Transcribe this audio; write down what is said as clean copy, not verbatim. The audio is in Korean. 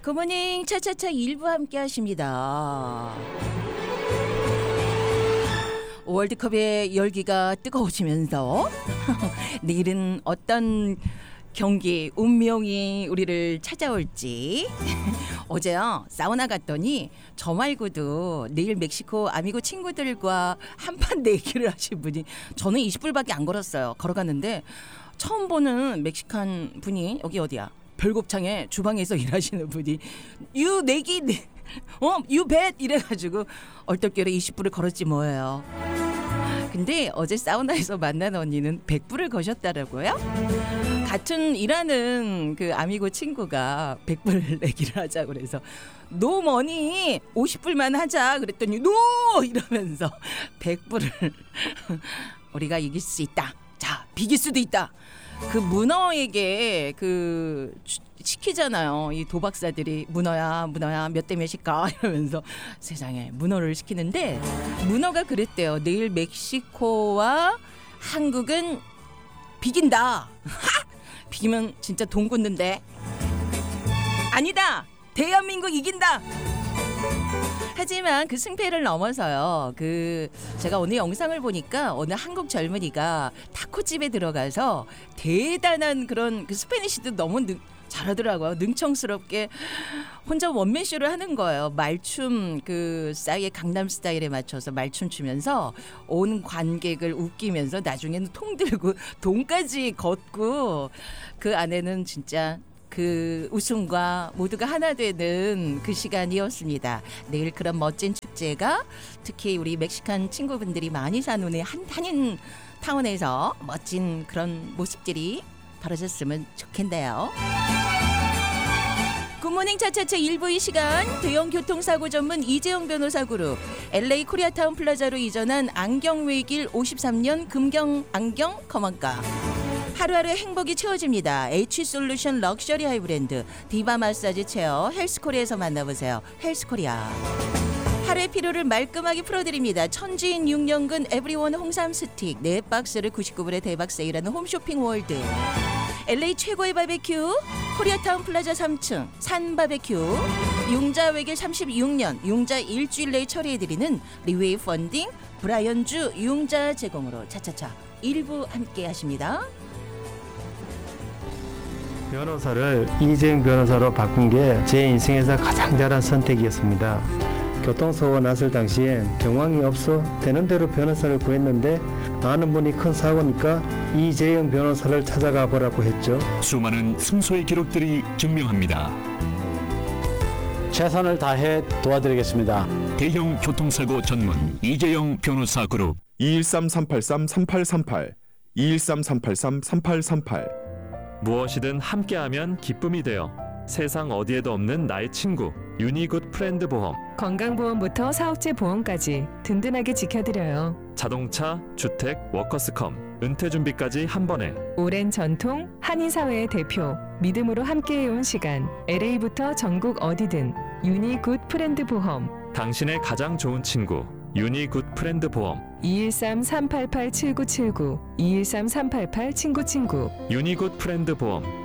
굿모닝 차차차 일부 함께 하십니다. 월드컵의 열기가 뜨거워지면서 내일은 어떤 경기 운명이 우리를 찾아올지. 어제요 사우나 갔더니 저 말고도 내일 멕시코 아미고 친구들과 한판 내기를 하신 분이, 저는 20불밖에 안 걸었어요. 걸어갔는데 처음 보는 멕시칸 분이, 여기 어디야, 별곱창에 주방에서 일하시는 분이 유 내기 유 벳 이래가지고 얼떨결에 20불을 걸었지 뭐예요. 근데 어제 사우나에서 만난 언니는 100불을 거셨더라고요. 같은 일하는 그 아미고 친구가 100불 내기를 하자 그래서 노 머니 50불만 하자 그랬더니 노 이러면서 100불을 우리가 이길 수 있다. 자, 비길 수도 있다. 그 문어에게 그 시키잖아요. 이 도박사들이 문어야 몇 대 몇일까 이러면서 세상에 문어를 시키는데, 문어가 그랬대요. 내일 멕시코와 한국은 비긴다. 비기면 진짜 돈 굳는데. 아니다. 대한민국 이긴다. 하지만 그 승패를 넘어서요. 제가 오늘 영상을 보니까 어느 한국 젊은이가 타코집에 들어가서 대단한 그런 스페니쉬도 너무 잘하더라고요. 능청스럽게 혼자 원맨쇼를 하는 거예요. 말춤 싸이의 강남 스타일에 맞춰서 말춤 추면서 온 관객을 웃기면서 나중에는 통 들고 돈까지 걷고, 그 안에는 진짜 그 웃음과 모두가 하나 되는 그 시간이었습니다. 내일 그런 멋진 축제가 특히 우리 멕시칸 친구분들이 많이 사는 한인 타운에서 멋진 그런 모습들이 벌어졌으면 좋겠네요. 굿모닝 차차차 1부 이 시간, 대형 교통사고 전문 이재용 변호사 그룹, LA 코리아타운 플라자로 이전한 안경외길 53년 금경 안경 검안가, 하루하루 행복이 채워집니다. H솔루션 럭셔리 하이브랜드 디바 마사지 체어 헬스코리아에서 만나보세요. 헬스코리아. 하루의 피로를 말끔하게 풀어드립니다. 천지인 6년근 에브리원 홍삼 스틱 4박스를 99불에 대박 세일하는 홈쇼핑 월드. LA 최고의 바베큐 코리아타운 플라자 3층 산바베큐. 융자 외길 36년 융자 일주일 내에 처리해드리는 리웨이 펀딩 브라이언주 융자 제공으로 차차차 일부 함께 하십니다. 변호사를 이재용 변호사로 바꾼 게 제 인생에서 가장 잘한 선택이었습니다. 교통사고가 났을 당시엔 경황이 없어 되는 대로 변호사를 구했는데, 아는 분이 큰 사고니까 이재용 변호사를 찾아가 보라고 했죠. 수많은 승소의 기록들이 증명합니다. 최선을 다해 도와드리겠습니다. 대형 교통사고 전문 이재용 변호사 그룹 213-383-3838 213-383-3838. 무엇이든 함께하면 기쁨이 되어 세상 어디에도 없는 나의 친구 유니굿 프렌드 보험. 건강보험부터 사업체 보험까지 든든하게 지켜드려요. 자동차, 주택, 워커스컴, 은퇴준비까지 한 번에. 오랜 전통 한인사회의 대표, 믿음으로 함께해온 시간, LA부터 전국 어디든 유니굿 프렌드 보험. 당신의 가장 좋은 친구 유니굿 프렌드 보험. 213-388-7979 213-388-친구친구 유니굿 프렌드 보험.